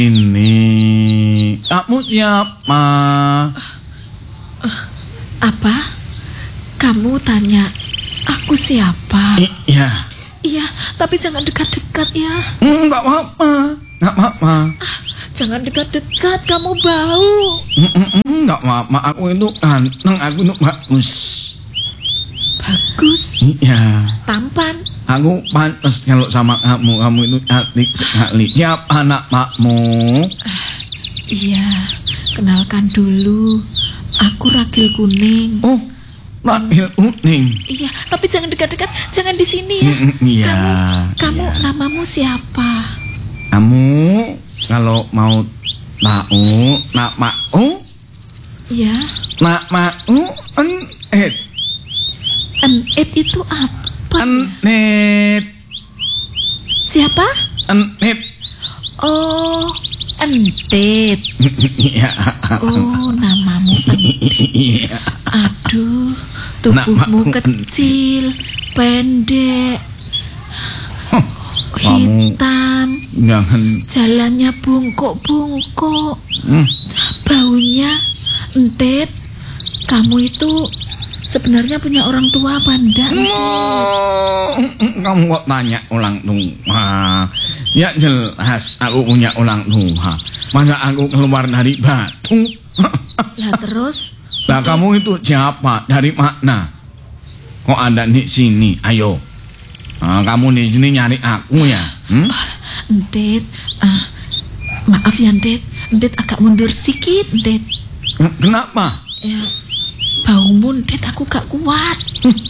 Ini kamu siapa? Apa? Kamu tanya aku siapa? Iya. Iya, tapi jangan dekat-dekat ya. Enggak apa-apa. Enggak apa-apa. Jangan dekat-dekat, kamu bau. Enggak apa-apa, aku itu ganteng, aku itu bagus. Bagus? Iya. Tampan? Aku pantas kalau sama kamu itu cantik sekali. Siapa makmu? Iya, kenalkan dulu. Aku Ragil Kuning. Oh, Ragil Kuning. Iya, tapi jangan dekat-dekat, jangan di sini ya. Iya. Kamu namamu siapa? Kamu kalau mau tahu namaku? Iya. Namaku Enit. Enit itu apa? Enit. Siapa? Enit. Oh, Entit. Iya. Oh, namamu Entit. Iya. Aduh, tubuhmu kecil, pendek, hitam, jangan. Jalannya bungkuk-bungkuk, baunya. Entit, kamu itu sebenarnya punya orang tua apa enggak? Kamu kok tanya ulang tua? Ya jelas aku punya ulang tua. Masa aku keluar dari batu? Lah terus? Lah kamu itu siapa? Dari mana? Kok ada di sini? Ayo. Kamu di sini nyari aku ya? Entit, maaf ya Entit. Entit agak mundur sedikit, Entit. Kenapa? Ya, baumu Entit aku gak kuat.